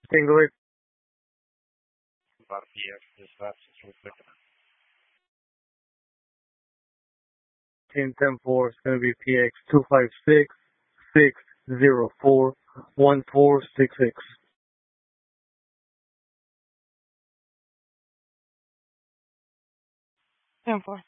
Single 1010-4 is going to be PX 256-604-1466. 10-4.